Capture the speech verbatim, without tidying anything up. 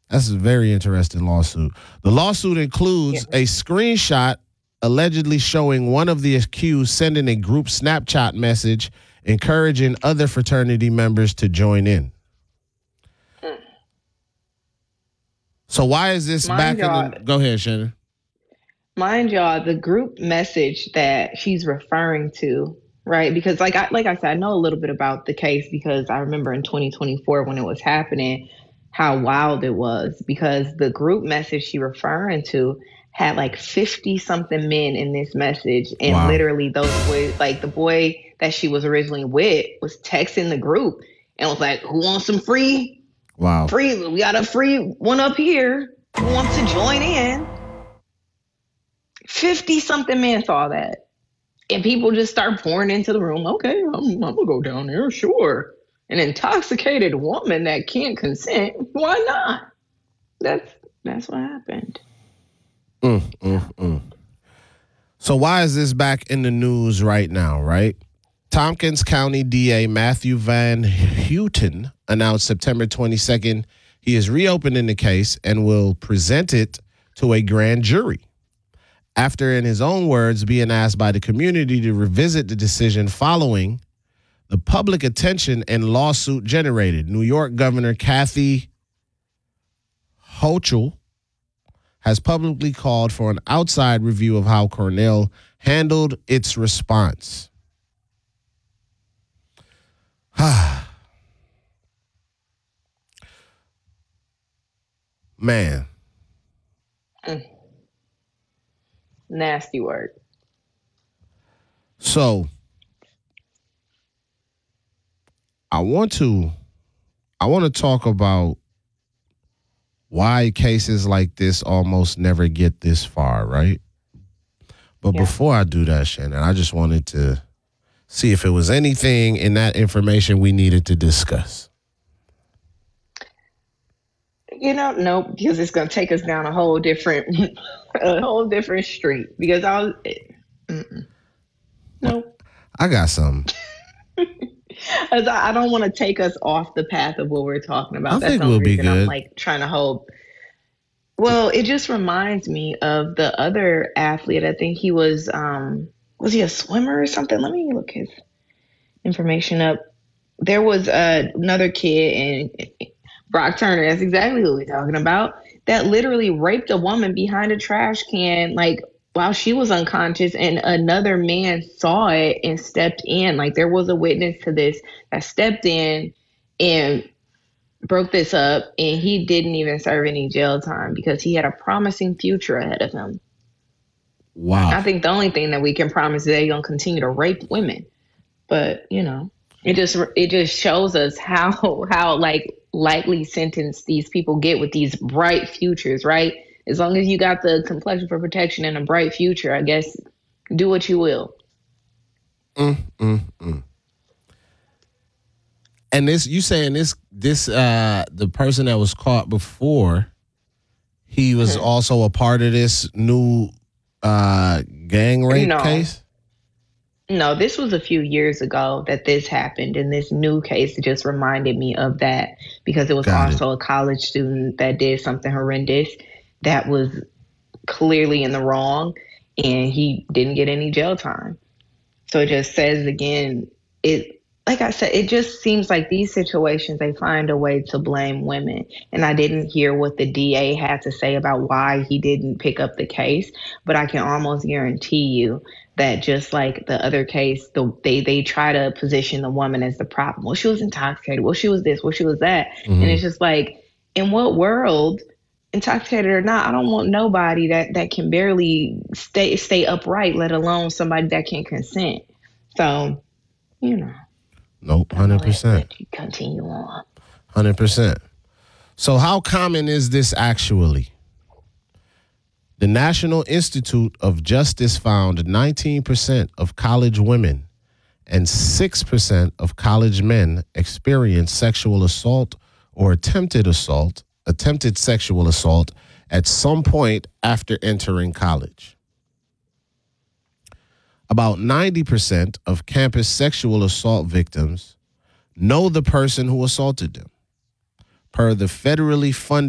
That's a very interesting lawsuit. The lawsuit includes Yeah. a screenshot allegedly showing one of the accused sending a group Snapchat message encouraging other fraternity members to join in. Mm. So why is this Mind back in y'all, the... Go ahead, Shannon. mind y'all, the group message that she's referring to, right? Because like I like I said, I know a little bit about the case because I remember in twenty twenty-four when it was happening, how wild it was. Because the group message she referring to had like fifty something men in this message, and Wow. literally those boys, like the boy that she was originally with, was texting the group and was like, "Who wants some free? Wow. Free? We got a free one up here. Who wants to join in?" fifty something men saw that. And people just start pouring into the room. Okay, I'm, I'm going to go down there, sure. An intoxicated woman that can't consent, why not? That's that's what happened. Mm, mm, mm. So why is this back in the news right now, right? Tompkins County D A Matthew Van Houten announced September twenty-second he is reopening the case and will present it to a grand jury. After, in his own words, being asked by the community to revisit the decision following the public attention and lawsuit generated, New York Governor Kathy Hochul has publicly called for an outside review of how Cornell handled its response. Man. Mm. Nasty word. So I want to I want to talk about why cases like this almost never get this far, right? But Yeah. before I do that, Shannon, I just wanted to see if it was anything in that information we needed to discuss. You know, nope, because it's going to take us down a whole different, a whole different street. Because I was, mm-mm. Nope. I got something. As I, I don't want to take us off the path of what we're talking about. I That's think the only we'll be reason I'm good. like trying to hold. Well, it just reminds me of the other athlete. I think he was, um, was he a swimmer or something? Let me look his information up. There was uh, another kid, and Brock Turner, that's exactly who we're talking about, that literally raped a woman behind a trash can, like while she was unconscious, and another man saw it and stepped in. Like there was a witness to this that stepped in and broke this up, and he didn't even serve any jail time because he had a promising future ahead of him. Wow. I think the only thing that we can promise is that he's gonna continue to rape women. But you know, it just it just shows us how how like lightly sentenced these people get with these bright futures, right? As long as you got the complexion for protection and a bright future, I guess do what you will. Mm, mm, mm. And this, you saying this, this, uh, the person that was caught before, he was Mhm. also a part of this new uh, gang rape No. case? No, this was a few years ago that this happened, and this new case just reminded me of that because it was Got it. also a college student that did something horrendous that was clearly in the wrong, and he didn't get any jail time. So it just says again, it like I said, it just seems like these situations, they find a way to blame women. And I didn't hear what the D A had to say about why he didn't pick up the case, but I can almost guarantee you that just like the other case, the, they they try to position the woman as the problem. Well, she was intoxicated. Well, she was this. Well, she was that. Mhm. And it's just like, in what world, intoxicated or not, I don't want nobody that, that can barely stay stay upright, let alone somebody that can consent. So, you know. Nope, one hundred percent. Let you continue on. one hundred percent. So how common is this actually? The National Institute of Justice found nineteen percent of college women and six percent of college men experience sexual assault or attempted assault, attempted sexual assault at some point after entering college. About ninety percent of campus sexual assault victims know the person who assaulted them. Per the federally funded